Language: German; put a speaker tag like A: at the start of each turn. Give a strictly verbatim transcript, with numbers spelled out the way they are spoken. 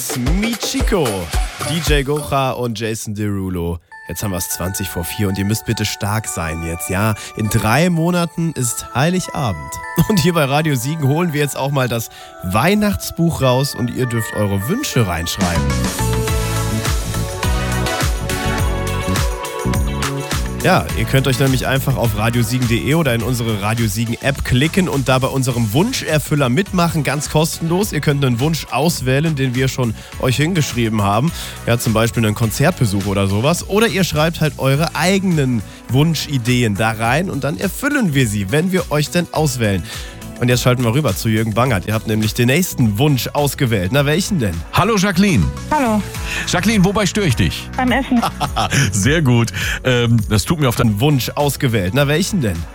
A: Michiko, D J Gocha und Jason Derulo. Jetzt haben wir es zwanzig vor vier und ihr müsst bitte stark sein jetzt, ja? In drei Monaten ist Heiligabend. Und hier bei Radio Siegen holen wir jetzt auch mal das Weihnachtsbuch raus und ihr dürft eure Wünsche reinschreiben. Ja, ihr könnt euch nämlich einfach auf radiosiegen punkt de oder in unsere Radio Siegen App klicken und da bei unserem Wunscherfüller mitmachen, ganz kostenlos. Ihr könnt einen Wunsch auswählen, den wir schon euch hingeschrieben haben. Ja, zum Beispiel einen Konzertbesuch oder sowas. Oder ihr schreibt halt eure eigenen Wunschideen da rein und dann erfüllen wir sie, wenn wir euch denn auswählen. Und jetzt schalten wir rüber zu Jürgen Bangert. Ihr habt nämlich den nächsten Wunsch ausgewählt. Na, welchen denn?
B: Hallo Jacqueline.
C: Hallo,
B: Jacqueline, wobei störe ich dich?
C: beim Essen.
B: Sehr gut. Ähm, das tut mir auf deinen
A: Wunsch ausgewählt. Na, welchen denn?